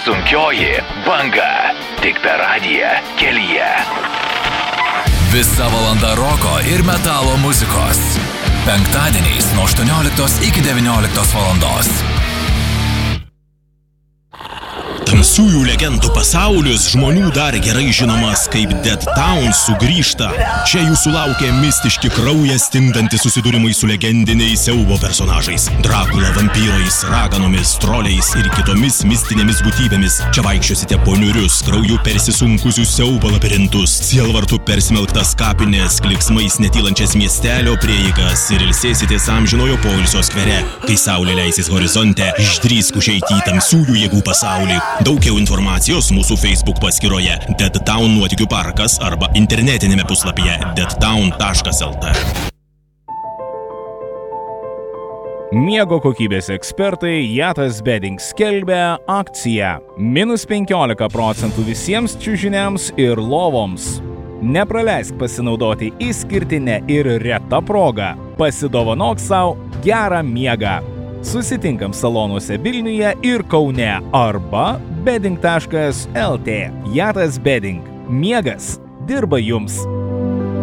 Sunkioji banga. Tik per radiją kelyje. Visa valanda roko ir metalo muzikos. Penktadieniais nuo 18 iki 19 valandos. Tamsiųjų legendų pasaulis žmonių dar gerai žinomas kaip Dead Town sugrįžta. Čia jūsų laukia mistiški kraują stingdantys susidūrimai su legendiniais siaubo personažais. Drakula, vampyrais, raganomis, troliais ir kitomis mistinėmis būtybėmis. Čia vaikščiosite po niurius, krauju persisunkusius siaubo labirintus, sielvartu persmelktas kapinės, kliksmais netylančias miestelio prieigas ir ilsėsitės amžinojo poilsio skvere. Kai saulė leisis horizonte, išdrįsk užeiti į tamsiųjų jėgų pasaulį. Daugiau informacijos mūsų Facebook paskyroje Dead Town nuotykių parkas arba internetinėme puslapyje deadtown.lt. Miego kokybės ekspertai Yatas Bedding skelbia akciją -15% visiems čiužiniams ir lovoms. Nepraleisk pasinaudoti išskirtinę ir retą progą. Pasidovanok savo gerą miegą. Susitinkam salonuose Vilniuje ir Kaune arba bedding.lt. Yatas Bedding. Miegas dirba jums.